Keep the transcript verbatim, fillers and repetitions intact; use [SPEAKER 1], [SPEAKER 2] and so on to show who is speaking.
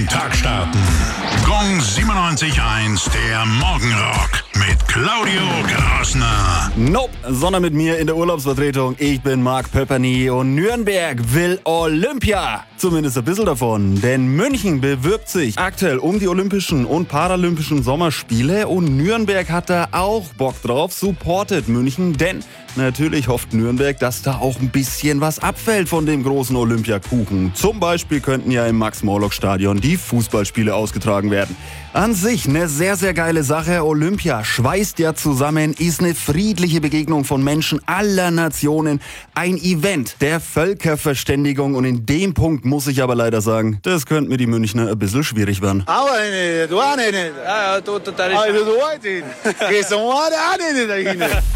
[SPEAKER 1] den Tag starten. Gong siebenundneunzig Komma eins, der Morgenrock mit Claudio Grassner.
[SPEAKER 2] Nope, sondern mit mir in der Urlaubsvertretung. Ich bin Marc Pöpperny und Nürnberg will Olympia. Zumindest ein bisschen davon, denn München bewirbt sich aktuell um die Olympischen und Paralympischen Sommerspiele und Nürnberg hat da auch Bock drauf, supportet München, denn natürlich hofft Nürnberg, dass da auch ein bisschen was abfällt von dem großen Olympiakuchen. Zum Beispiel könnten ja im Max-Morlock-Stadion die Fußballspiele ausgetragen werden. An sich eine sehr, sehr geile Sache. Olympia schweißt ja zusammen, ist eine friedliche Begegnung von Menschen aller Nationen. Ein Event der Völkerverständigung und in dem Punkt muss ich aber leider sagen, das könnte mir die Münchner ein bisschen schwierig werden.
[SPEAKER 3] Aber nicht, du auch nicht.
[SPEAKER 4] Ja, ja, du, du, da ist
[SPEAKER 3] Also du auch nicht. Gehst du auch nicht dahin.